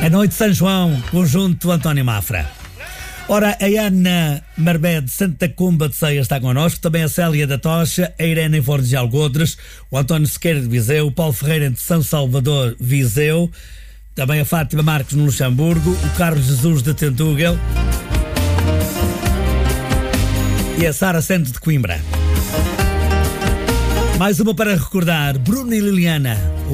A Noite de São João, conjunto António Mafra. Ora, a Ana Marbé de Santa Comba de Ceia está connosco, também a Célia da Tocha, a Irene em Fortes de Algodres, o António Sequeira de Viseu, o Paulo Ferreira de São Salvador, Viseu, também a Fátima Marques no Luxemburgo, o Carlos Jesus de Tentugal e a Sara Santos de Coimbra. Mais uma para recordar, Bruno e Liliana.